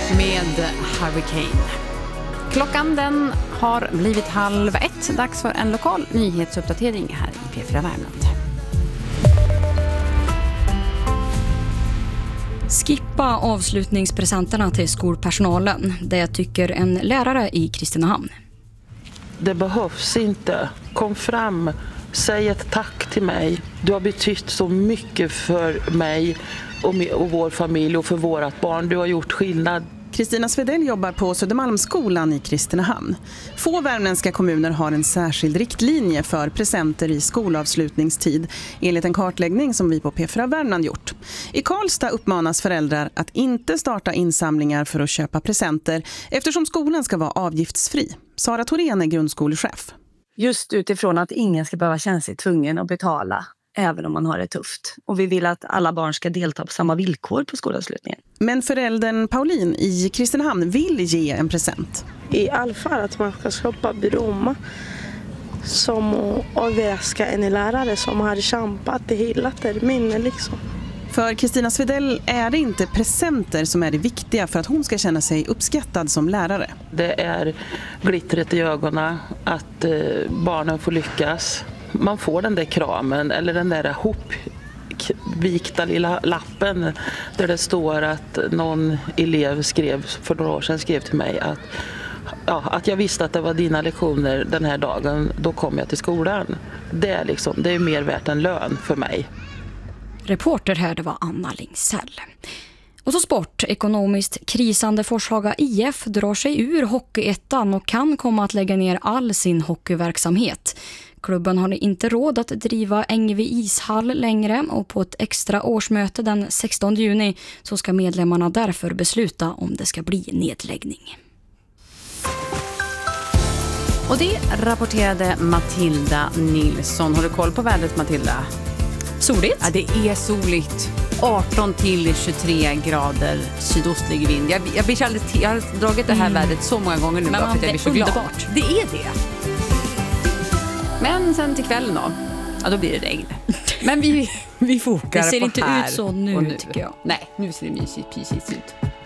med Hurricane. Klockan den har blivit 12:30. Dags för en lokal nyhetsuppdatering här i P4 Värmland. Skippa avslutningspresenterna till skolpersonalen. Det tycker en lärare i Kristinehamn. Det behövs inte. Kom fram, säg ett tack till mig. Du har betytt så mycket för mig och vår familj och för vårat barn. Du har gjort skillnad. Kristina Svedell jobbar på Södermalmsskolan i Kristinehamn. Få värmländska kommuner har en särskild riktlinje för presenter i skolavslutningstid, enligt en kartläggning som vi på P4 Värmland gjort. I Karlstad uppmanas föräldrar att inte starta insamlingar för att köpa presenter eftersom skolan ska vara avgiftsfri. Sara Thorén är grundskolechef. Just utifrån att ingen ska behöva känna sig tvungen att betala, även om man har det tufft. Och vi vill att alla barn ska delta på samma villkor på skolavslutningen. Men föräldern Pauline i Kristinehamn vill ge en present. I alla fall att man ska skapa blomma som överraska en lärare som har kämpat hela terminen liksom. För Kristina Svedell är det inte presenter som är det viktiga för att hon ska känna sig uppskattad som lärare. Det är glittret i ögonen, att barnen får lyckas. Man får den där kramen eller den där hopvikta lilla lappen där det står att någon elev för några år sedan skrev till mig att jag visste att det var dina lektioner den här dagen, då kom jag till skolan. Det är mer värt än lön för mig. Reporter här, det var Anna Lingsell. Och så sport. Ekonomiskt krisande Forshaga IF drar sig ur hockeyettan och kan komma att lägga ner all sin hockeyverksamhet. Klubben har inte råd att driva Ängve ishall längre och på ett extra årsmöte den 16 juni så ska medlemmarna därför besluta om det ska bli nedläggning. Och det rapporterade Matilda Nilsson. Har du koll på vädret, Matilda? Soligt? Ja, det är soligt. 18 till 23 grader sydostlig vind. Jag har dragit det här vädret så många gånger nu. Men bara för att jag blir så glad. Underbart. Det är det. Men sen till kvällen då? Ja, då blir det regn. Men vi fokar på här. Det ser inte ut så nu, tycker jag. Nej, nu ser det mysigt ut.